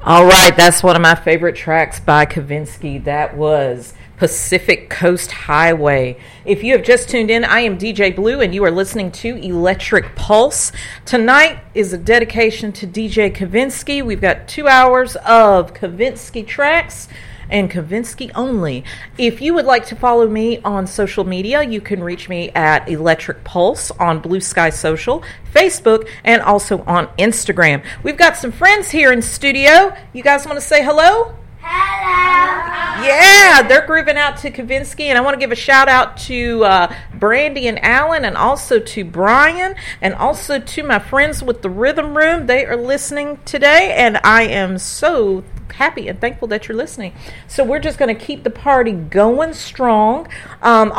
All right, that's one of my favorite tracks by Kavinsky. That was Pacific Coast Highway. If you have just tuned in, I am DJ Blue, and you are listening to Electric Pulse. Tonight is a dedication to DJ Kavinsky. We've got 2 hours of Kavinsky tracks and Kavinsky only. If you would like to follow me on social media, you can reach me at Electric Pulse on Blue Sky Social, Facebook, and also on Instagram. We've got some friends here in studio. You guys want to say hello? Hello. Yeah, they're grooving out to Kavinsky, and I want to give a shout out to Brandy and Alan, and also to Brian, and also to my friends with the Rhythm Room. They are listening today, and I am so happy and thankful that you're listening. So we're just going to keep the party going strong.